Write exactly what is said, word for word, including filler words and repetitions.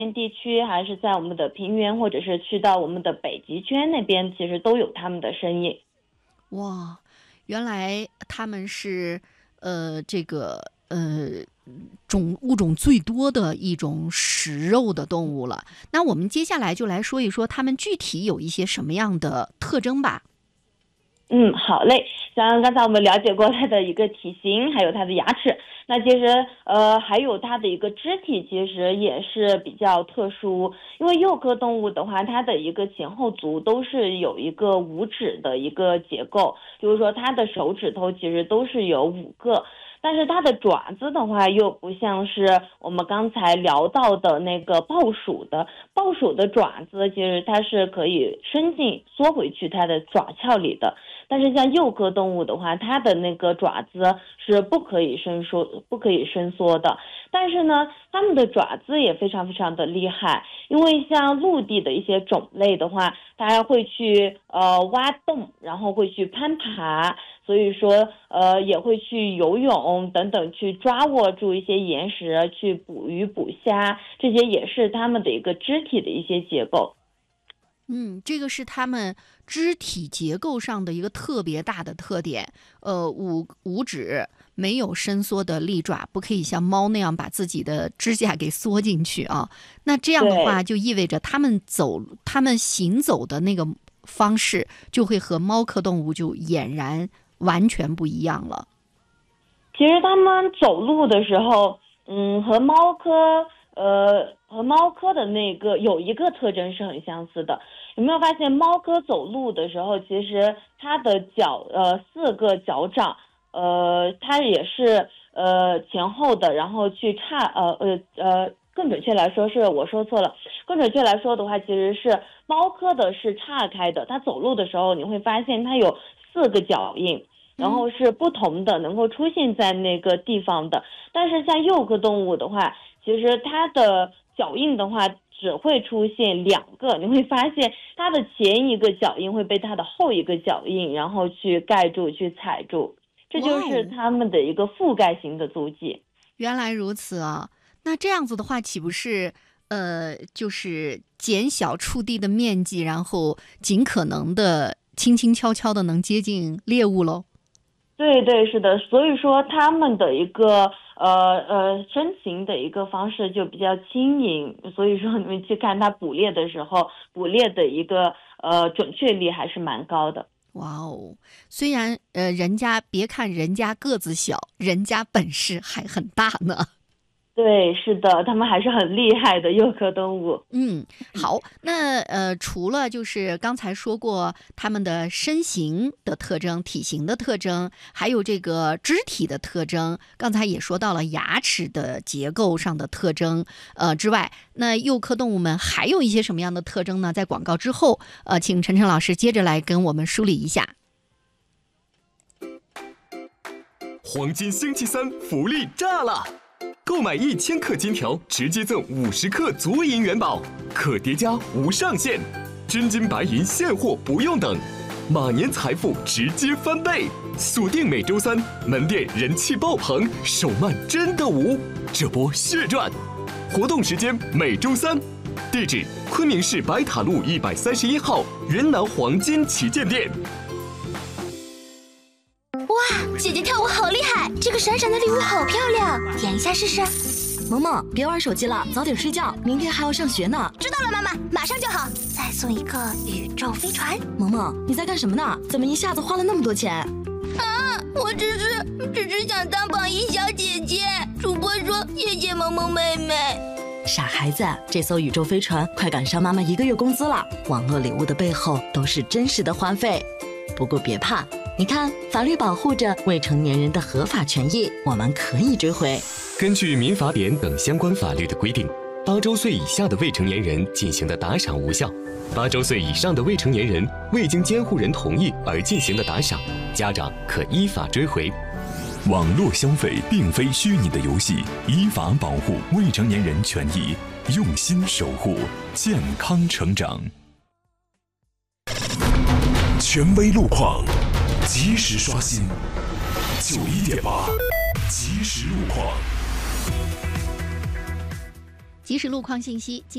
地区，还是在我们的平原，或者是去到我们的北极圈那边，其实都有它们的身影。 哇，原来它们是呃这个呃种物种最多的一种食肉的动物了。那我们接下来就来说一说它们具体有一些什么样的特征吧。 嗯，好嘞。像刚才我们了解过它的一个体型，还有它的牙齿，那其实呃还有它的一个肢体，其实也是比较特殊。因为鼬科动物的话，它的一个前后足都是有一个五指的一个结构，就是说它的手指头其实都是有五个。但是它的爪子的话，又不像是我们刚才聊到的那个豹鼠的，豹鼠的爪子其实它是可以伸进缩回去它的爪鞘里的。但是像鼬科动物的话，它的那个爪子是不可以伸缩、不可以伸缩的。但是呢，它们的爪子也非常非常的厉害，因为像陆地的一些种类的话，它会去呃挖洞，然后会去攀爬，所以说呃也会去游泳等等，去抓握住一些岩石，去捕鱼捕虾，这些也是它们的一个肢体的一些结构。 嗯，这个是它们肢体结构上的一个特别大的特点。呃，五五指没有伸缩的利爪，不可以像猫那样把自己的指甲给缩进去啊。那这样的话，就意味着它们走、它们行走的那个方式，就会和猫科动物就俨然完全不一样了。 其实它们走路的时候，嗯，和猫科。呃，和猫科的那个有一个特征是很相似的。有没有发现猫科走路的时候，其实它的脚呃四个脚掌，呃，它也是呃前后的，然后去岔呃呃呃，更准确来说是我说错了，更准确来说的话，其实是猫科的是岔开的，它走路的时候你会发现它有四个脚印。然后是不同的，能够出现在那个地方的。但是像鼬科动物的话，其实它的脚印的话只会出现两个，你会发现它的前一个脚印会被它的后一个脚印然后去盖住去踩住，这就是它们的一个覆盖型的足迹。 原来如此啊，那这样子的话岂不是呃就是减小触地的面积，然后尽可能的轻轻悄悄的能接近猎物喽？ 对对，是的，所以说他们的一个呃呃身形的一个方式就比较轻盈，所以说你们去看它捕猎的时候，捕猎的一个呃准确率还是蛮高的。 哇哦，虽然呃人家别看人家个子小，人家本事还很大呢。 对，是的，他们还是很厉害的鼬科动物。 嗯，好，那呃，除了就是刚才说过它们的身形的特征、体型的特征，还有这个肢体的特征，刚才也说到了牙齿的结构上的特征，呃之外，那鼬科动物们还有一些什么样的特征呢？在广告之后，呃，请晨晨老师接着来跟我们梳理一下。 黄金星期三福利炸了！购买一千克金条，直接赠五十克足银元宝，可叠加无上限，真金白银现货不用等，马年财富直接翻倍。锁定每周三，门店人气爆棚，手慢真的无，这波血赚！活动时间每周三，地址昆明市白塔路一百三十一号云南黄金旗舰店。 哇，姐姐跳舞好厉害！这个闪闪的礼物好漂亮，点一下试试。 萌萌，别玩手机了，早点睡觉，明天还要上学呢。 知道了，妈妈，马上就好。再送一个宇宙飞船。 萌萌，你在干什么呢？怎么一下子花了那么多钱？ 啊，我只是只是想当榜一小姐姐。主播说谢谢萌萌妹妹。 傻孩子，这艘宇宙飞船快赶上妈妈一个月工资了。网络礼物的背后都是真实的花费。不过别怕，你看，法律保护着未成年人的合法权益，我们可以追回。 根据民法典等相关法律的规定，八周岁以下的未成年人进行的打赏无效，八周岁以上的未成年人未经监护人同意而进行的打赏，家长可依法追回。 网络消费并非虚拟的游戏，依法保护未成年人权益，用心守护健康成长。权威路况，及时刷新。九一点八，即时路况。 即时路况信息。